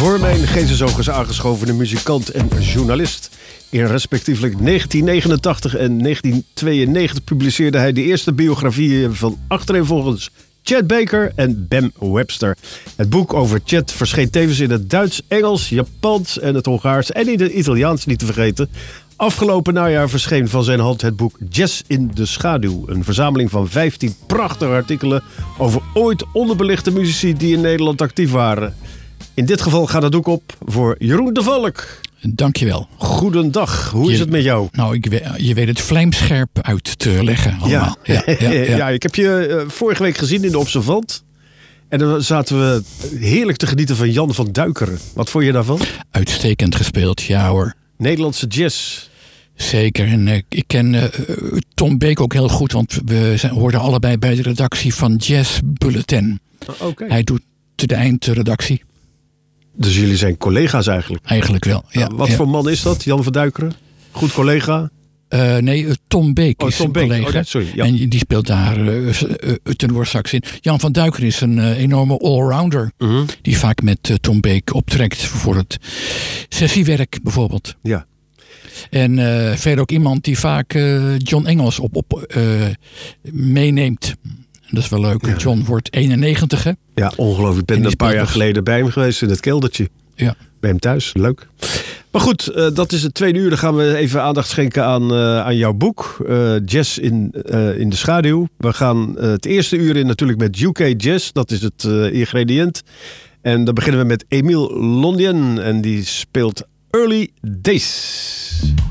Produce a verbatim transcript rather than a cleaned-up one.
Voor mijn geesteshoog is aangeschoven een muzikant en journalist. In respectievelijk negentien negenentachtig en negentien tweeënnegentig publiceerde hij de eerste biografieën van achtereenvolgens Chet Baker en Bam Webster. Het boek over Chet verscheen tevens in het Duits, Engels, Japans en het Hongaars en in het Italiaans niet te vergeten. Afgelopen najaar verscheen van zijn hand het boek Jazz in de Schaduw. Een verzameling van vijftien prachtige artikelen over ooit onderbelichte muzici die in Nederland actief waren. In dit geval gaat het ook op voor Jeroen de Valk. Dankjewel. Goedendag, hoe is je, het met jou? Nou, ik weet, je weet het vlijmscherp uit te leggen allemaal. Ja, ja, ja, ja. ja ik heb je uh, vorige week gezien in de Observant. En dan zaten we heerlijk te genieten van Jan van Duikeren. Wat vond je daarvan? Uitstekend gespeeld, ja hoor. Nederlandse jazz. Zeker. En uh, ik ken uh, Tom Beek ook heel goed, want we zijn, hoorden allebei bij de redactie van Jazz Bulletin. Oh, okay. Hij doet de eindredactie. Dus jullie zijn collega's eigenlijk? Eigenlijk wel, ja. Nou, wat ja. voor man is dat, Jan van Duikeren? Goed collega? Uh, nee, Tom Beek oh, is Tom een Beek. collega. Oh, nee, sorry, ja. En die speelt daar uh, uh, tenorsax in. Jan van Duikeren is een uh, enorme allrounder. Uh-huh. Die vaak met uh, Tom Beek optrekt voor het sessiewerk bijvoorbeeld. Ja. En uh, verder ook iemand die vaak uh, John Engels op, op uh, meeneemt. Dat is wel leuk. Ja. John wordt eenennegentig. Hè? Ja, ongelooflijk. Ik ben een paar jaar geleden bij hem geweest in het keldertje. Ja. Bij hem thuis. Leuk. Maar goed, uh, dat is het tweede uur. Dan gaan we even aandacht schenken aan, uh, aan jouw boek. Uh, Jazz in, uh, in de Schaduw. We gaan uh, het eerste uur in natuurlijk met U K Jazz. Dat is het uh, ingrediënt. En dan beginnen we met Emile Londien. En die speelt Early Days.